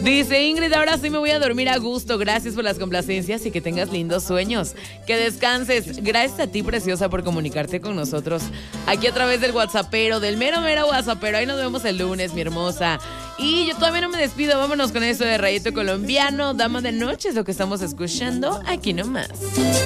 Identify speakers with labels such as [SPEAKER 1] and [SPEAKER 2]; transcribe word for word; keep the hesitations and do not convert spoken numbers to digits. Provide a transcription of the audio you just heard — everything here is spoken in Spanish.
[SPEAKER 1] Dice Ingrid, ahora sí me voy a dormir a gusto. Gracias por las complacencias y que tengas lindos sueños. Que descanses. Gracias a ti, preciosa, por comunicarte con nosotros aquí a través del WhatsAppero, del mero mero WhatsAppero. Ahí nos vemos el lunes, mi hermosa. Y yo todavía no me despido. Vámonos con eso de Rayito Colombiano. Dama de Noche es lo que estamos escuchando aquí nomás.